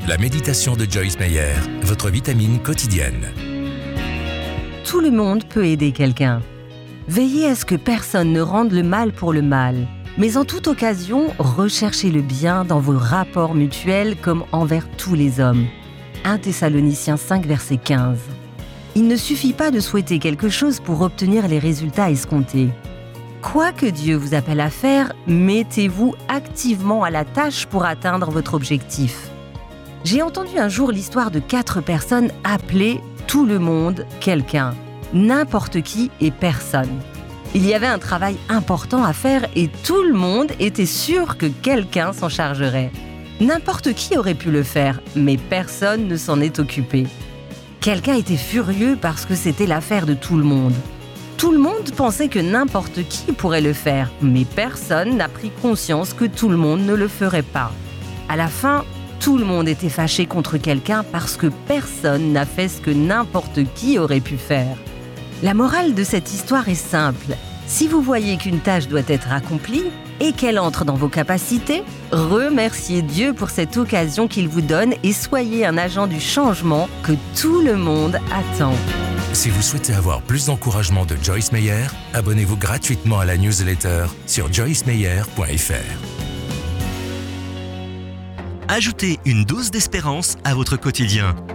La méditation de Joyce Meyer, votre vitamine quotidienne. Tout le monde peut aider quelqu'un. Veillez à ce que personne ne rende le mal pour le mal. Mais en toute occasion, recherchez le bien dans vos rapports mutuels comme envers tous les hommes. 1 Thessaloniciens 5, verset 15. Il ne suffit pas de souhaiter quelque chose pour obtenir les résultats escomptés. Quoi que Dieu vous appelle à faire, mettez-vous activement à la tâche pour atteindre votre objectif. J'ai entendu un jour l'histoire de 4 personnes appelées tout le monde quelqu'un, n'importe qui et personne. Il y avait un travail important à faire et tout le monde était sûr que quelqu'un s'en chargerait. N'importe qui aurait pu le faire, mais personne ne s'en est occupé. Quelqu'un était furieux parce que c'était l'affaire de tout le monde. Tout le monde pensait que n'importe qui pourrait le faire, mais personne n'a pris conscience que tout le monde ne le ferait pas. À la fin, tout le monde était fâché contre quelqu'un parce que personne n'a fait ce que n'importe qui aurait pu faire. La morale de cette histoire est simple. Si vous voyez qu'une tâche doit être accomplie et qu'elle entre dans vos capacités, remerciez Dieu pour cette occasion qu'il vous donne et soyez un agent du changement que tout le monde attend. Si vous souhaitez avoir plus d'encouragement de Joyce Meyer, abonnez-vous gratuitement à la newsletter sur joycemeyer.fr. Ajoutez une dose d'espérance à votre quotidien.